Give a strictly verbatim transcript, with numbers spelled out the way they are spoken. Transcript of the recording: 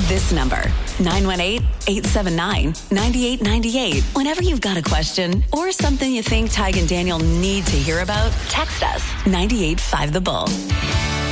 this number, nine one eight, eight seven nine, nine eight nine eight. Whenever you've got a question or something you think Tig and Daniel need to hear about, text us nine eight five the bull.